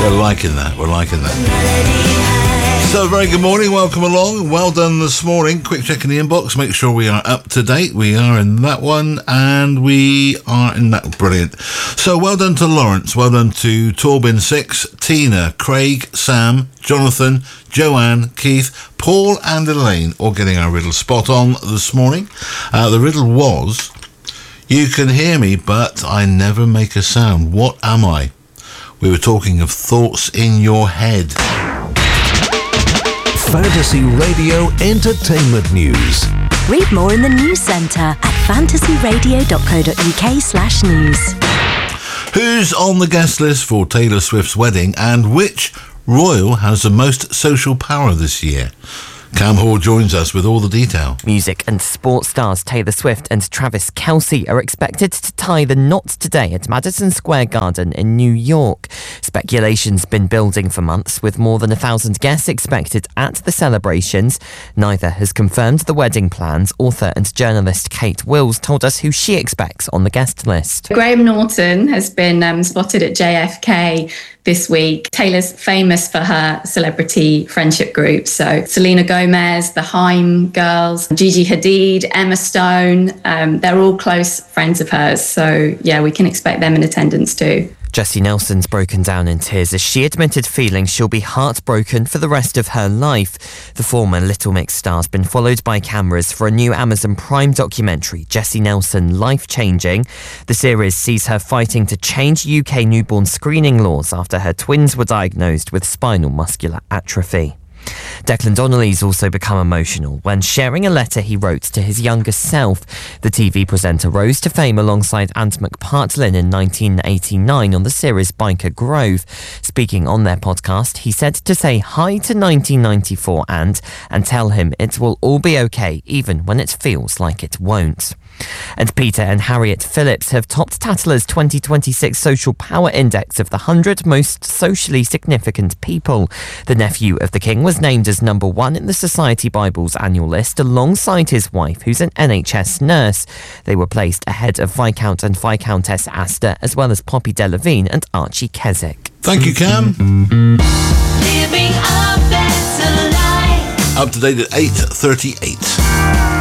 We're liking that. So, very good morning, welcome along. Well done this morning. Quick check in the inbox, make sure we are up to date. We are in that one, and we are in that. Brilliant. So, well done to Lawrence, well done to Torbin 6, Tina, Craig, Sam, Jonathan, Joanne, Keith, Paul and Elaine, all getting our riddle spot on this morning. The riddle was, you can hear me, but I never make a sound. What am I? We were talking of thoughts in your head. Fantasy Radio Entertainment News. Read more in the News Centre at fantasyradio.co.uk/news. Who's on the guest list for Taylor Swift's wedding, and which royal has the most social power this year? Cam Hall joins us with all the detail. Music and sports stars Taylor Swift and Travis Kelce are expected to tie the knot today at Madison Square Garden in New York. Speculation's been building for months, with more than 1,000 guests expected at the celebrations. Neither has confirmed the wedding plans. Author and journalist Kate Wills told us who she expects on the guest list. Graham Norton has been spotted at JFK this week. Taylor's famous for her celebrity friendship groups. So Selena Gomez, the Haim girls, Gigi Hadid, Emma Stone, they're all close friends of hers. So yeah, we can expect them in attendance too. Jessie Nelson's broken down in tears as she admitted feeling she'll be heartbroken for the rest of her life. The former Little Mix star's been followed by cameras for a new Amazon Prime documentary, Jessie Nelson Life Changing. The series sees her fighting to change UK newborn screening laws after her twins were diagnosed with spinal muscular atrophy. Declan Donnelly's also become emotional when sharing a letter he wrote to his younger self. The TV presenter rose to fame alongside Ant McPartlin in 1989 on the series Biker Grove. Speaking on their podcast, he said to say hi to 1994 and tell him it will all be okay, even when it feels like it won't. And Peter and Harriet Phillips have topped Tatler's 2026 Social Power Index of the 100 most socially significant people. The nephew of the King was named as number 1 in the Society Bible's annual list alongside his wife, who's an NHS nurse. They were placed ahead of Viscount and Viscountess Astor, as well as Poppy Delevingne and Archie Keswick. Thank you, Cam. Living a better life. Up to date at 8:38.